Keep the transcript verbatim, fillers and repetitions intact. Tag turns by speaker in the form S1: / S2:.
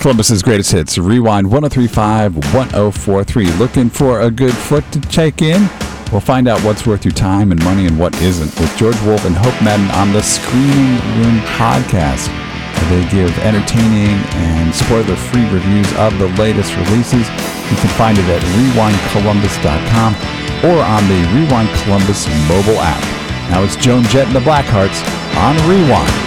S1: Columbus's greatest hits, Rewind one oh three point five, one oh four point three. Looking for a good foot to check in? We'll find out what's worth your time and money and what isn't with George Wolf and Hope Madden on the Screening Room podcast. They give entertaining and spoiler-free reviews of the latest releases. You can find it at rewind columbus dot com or on the Rewind Columbus mobile app. Now it's Joan Jett and the Blackhearts on Rewind.